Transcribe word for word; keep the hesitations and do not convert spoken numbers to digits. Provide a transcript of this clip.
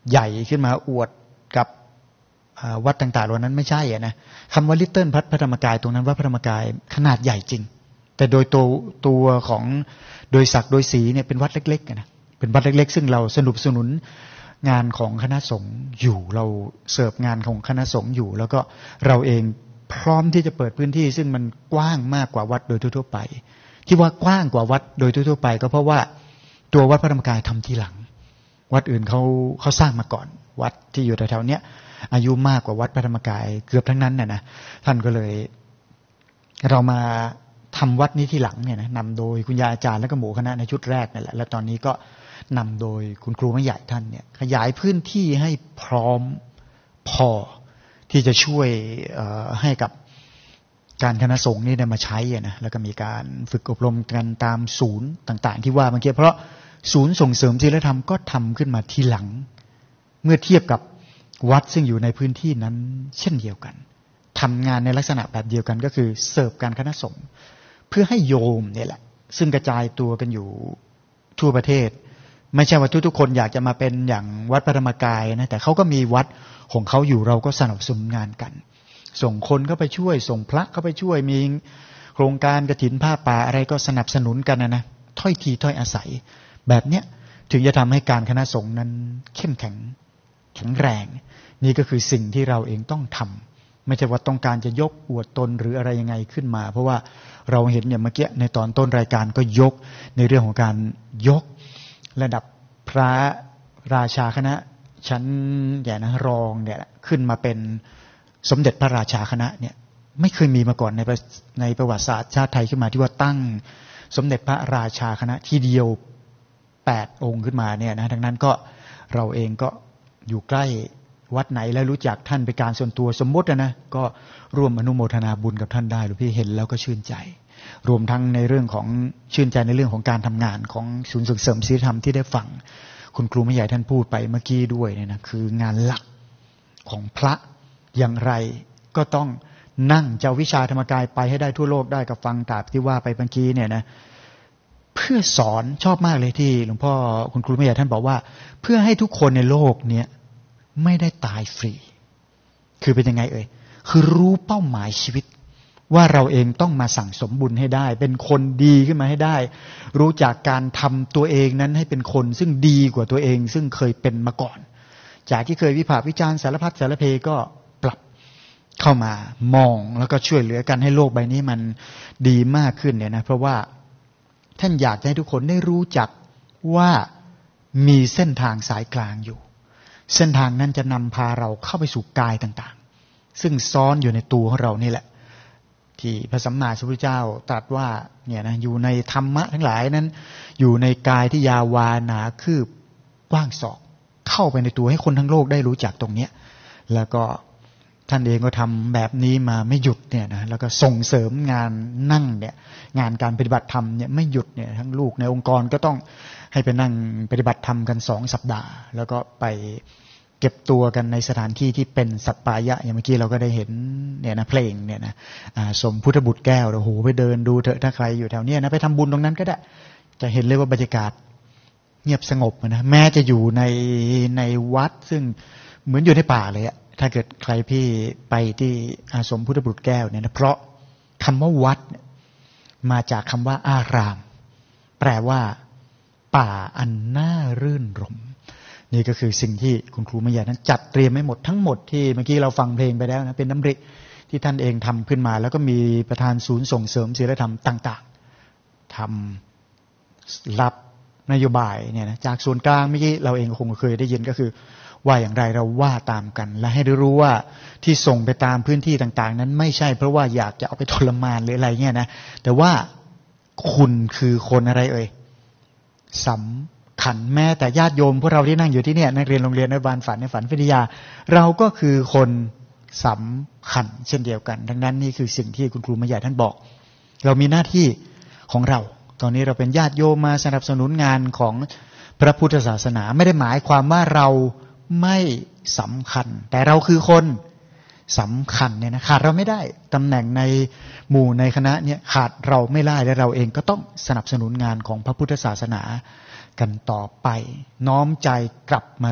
ใหญ่ขึ้นมาอวดกับวัดต่างๆเหล่านั้นไม่ใช่นะคำว่าลิตเติ้ลพัดพระธรรมกายตรงนั้นวัดพระธรรมกายขนาดใหญ่จริงแต่โดยตัวตัวของโดยศักดิ์โดยสีเนี่ยเป็นวัดเล็กๆนะเป็นวัดเล็กๆซึ่งเราสนับสนุนงานของคณะสงฆ์อยู่เราเสิร์ฟงานของคณะสงฆ์อยู่แล้วก็เราเองพร้อมที่จะเปิดพื้นที่ซึ่งมันกว้างมากกว่าวัดโดยทั่วไปที่ว่ากว้างกว่าวัดโดยทั่วไปก็เพราะว่าตัววัดพระธรรมกายทำทีหลังวัดอื่นเขาเขาสร้างมาก่อนวัดที่อยู่แถวๆเนี้ยอายุมากกว่าวัดพระธรรมกายเกือบทั้งนั้นน่ะนะท่านก็เลยเรามาทำวัดนี้ที่หลังเนี่ยนะนำโดยคุณยายอาจารย์และก็หมู่คณะในชุดแรกนั่นแหละและตอนนี้ก็นำโดยคุณครูไม่ใหญ่ท่านเนี่ยขยายพื้นที่ให้พร้อมพอที่จะช่วยให้กับการคณะสงฆ์นี่ได้มาใช้นะแล้วก็มีการฝึกอบรมกันตามศูนย์ต่างๆที่ว่าเมื่อกี้เพราะศูนย์ส่งเสริมศีลธรรมก็ทำขึ้นมาทีหลังเมื่อเทียบกับวัดซึ่งอยู่ในพื้นที่นั้นเช่นเดียวกันทำงานในลักษณะแบบเดียวกันก็คือเสิร์ฟการคณะสงฆ์เพื่อให้โยมเนี่ยแหละซึ่งกระจายตัวกันอยู่ทั่วประเทศไม่ใช่ว่าทุกๆคนอยากจะมาเป็นอย่างวัดพระธรรมกายนะแต่เขาก็มีวัดของเขาอยู่เราก็สนับสนุนงานกันส่งคนเข้าไปช่วยส่งพระเข้าไปช่วยมีโครงการกฐินผ้าป่าอะไรก็สนับสนุนกันนะนะถ้อยทีถ้อยอาศัยแบบเนี้ยถึงจะทำให้การคณะสงฆ์นั้นเข้มแข็งแข็งแรงนี่ก็คือสิ่งที่เราเองต้องทำไม่ใช่ว่าต้องการจะยกอวดตนหรืออะไรยังไงขึ้นมาเพราะว่าเราเห็นอย่างเมื่อกี้ในตอนต้นรายการก็ยกในเรื่องของการยกระดับพระราชาคณะชั้นใหญ่นะรองเนี่ยขึ้นมาเป็นสมเด็จพระราชาคณะเนี่ยไม่เคยมีมาก่อนในในประวัติศาสตร์ชาติไทยขึ้นมาที่ว่าตั้งสมเด็จพระราชาคณะทีเดียวแปดองค์ขึ้นมาเนี่ยนะดังนั้นก็เราเองก็อยู่ใกล้วัดไหนแล้วรู้จักท่านเป็นการส่วนตัวสมมตินะก็ร่วมอนุโมทนาบุญกับท่านได้หรือพี่เห็นแล้วก็ชื่นใจรวมทั้งในเรื่องของชื่นใจในเรื่องของการทำงานของศูนย์ส่งเสริมศีลธรรมที่ได้ฟังคุณครูไม่ใหญ่ท่านพูดไปเมื่อกี้ด้วยเนี่ยนะคืองานหลักของพระอย่างไรก็ต้องนั่งเจ้าวิชาธรรมกายไปให้ได้ทั่วโลกได้กับฟังตามที่ว่าไปเมื่อกี้เนี่ยนะเพื่อสอนชอบมากเลยที่หลวงพ่อคุณครูไม่ใหญ่ท่านบอกว่าเพื่อให้ทุกคนในโลกเนี้ยไม่ได้ตายฟรีคือเป็นยังไงเอ่ยคือรู้เป้าหมายชีวิตว่าเราเองต้องมาสั่งสมบุญให้ได้เป็นคนดีขึ้นมาให้ได้รู้จักการทำตัวเองนั้นให้เป็นคนซึ่งดีกว่าตัวเองซึ่งเคยเป็นมาก่อนจากที่เคยวิพากษ์วิจารณ์สารพัดสารเพก็ปรับเข้ามามองแล้วก็ช่วยเหลือกันให้โลกใบนี้มันดีมากขึ้นเนี่ยนะเพราะว่าท่านอยากให้ทุกคนได้รู้จักว่ามีเส้นทางสายกลางอยู่เส้นทางนั้นจะนำพาเราเข้าไปสู่กายต่างๆซึ่งซ้อนอยู่ในตัวของเรานี่แหละที่พระสัมมาสัมพุทธเจ้าตรัสว่าเนี่ยนะอยู่ในธรรมะทั้งหลายนั้นอยู่ในกายที่ยาวาหนาคืบกว้างศอกเข้าไปในตัวให้คนทั้งโลกได้รู้จักตรงเนี้ยแล้วก็ท่านเองก็ทำแบบนี้มาไม่หยุดเนี่ยนะแล้วก็ส่งเสริมงานนั่งเนี่ยงานการปฏิบัติธรรมเนี่ยไม่หยุดเนี่ยทั้งลูกในองค์กรก็ต้องให้ไปนั่งปฏิบัติธรรมกันสองสัปดาห์แล้วก็ไปเก็บตัวกันในสถานที่ที่เป็นสัปปายะอย่างเมื่อกี้เราก็ได้เห็นเนี่ยนะเพลงเนี่ยนะสมพุทธบุตรแก้วโอ้โหไปเดินดูเถอะถ้าใครอยู่แถวนี้นะไปทำบุญตรงนั้นก็ได้จะเห็นเลยว่าบรรยากาศเงียบสงบนะแม้จะอยู่ในในวัดซึ่งเหมือนอยู่ในป่าเลยอะถ้าเกิดใครพี่ไปที่อาสมพุทธบุตรแก้วเนี่ยนะเพราะคำว่าวัดมาจากคำว่าอารามแปลว่าป่าอันน่ารื่นรมนี่ก็คือสิ่งที่คุณครูไม่ใหญ่นั้นจัดเตรียมไว้หมดทั้งหมดที่เมื่อกี้เราฟังเพลงไปแล้วนะเป็นน้ำริที่ท่านเองทำขึ้นมาแล้วก็มีประธานศูนย์ส่งเสริมศีลธรรมต่างๆทำรับนโยบายเนี่ยนะจากส่วนกลางเมื่อกี้เราเองคงเคยได้ยินก็คือว่าอย่างไรเราว่าตามกันและให้ได้รู้ว่าที่ส่งไปตามพื้นที่ต่างๆนั้นไม่ใช่เพราะว่าอยากจะเอาไปทรมานหรืออะไรเงี้ยนะแต่ว่าคุณคือคนอะไรเอ่ยสำคัญแม้แต่ญาติโยมพวกเราที่นั่งอยู่ที่เนี่ยนักเรียนโรงเรียนอนุบาลฝันในฝันวิทยาเราก็คือคนสำคัญเช่นเดียวกันดังนั้นนี่คือสิ่งที่คุณครูมาใหญ่ท่านบอกเรามีหน้าที่ของเราตอนนี้เราเป็นญาติโยมมาสนับสนุนงานของพระพุทธศาสนาไม่ได้หมายความว่าเราไม่สำคัญแต่เราคือคนสำคัญเนี่ยนะขาดเราไม่ได้ตำแหน่งในหมู่ในคณะเนี่ยขาดเราไม่ได้และเราเองก็ต้องสนับสนุนงานของพระพุทธศาสนากันต่อไปน้อมใจกลับมา